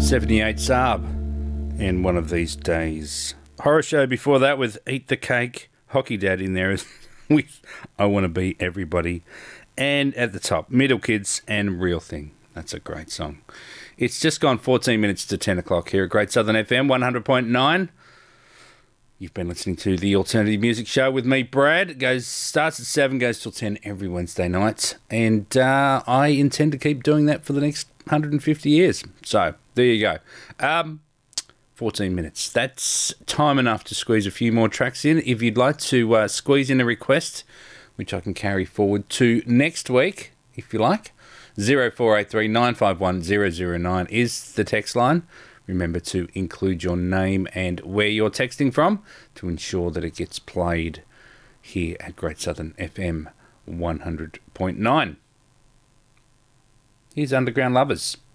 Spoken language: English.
78 Saab and One of These Days. Horror Show before that with Eat the Cake. Hockey Dad in there with I Want to Be Everybody. And at the top, Middle Kids and Real Thing. That's a great song. It's just gone 14 minutes to 10 o'clock here at Great Southern FM 100.9. You've been listening to the Alternative Music Show with me, Brad. It starts at 7, goes till 10 every Wednesday night. And I intend to keep doing that for the next 150 years. So, there you go. 14 minutes. That's time enough to squeeze a few more tracks in. If you'd like to squeeze in a request, which I can carry forward to next week, if you like, 0483 951 009 is the text line. Remember to include your name and where you're texting from to ensure that it gets played here at Great Southern FM 100.9. Here's Underground Lovers.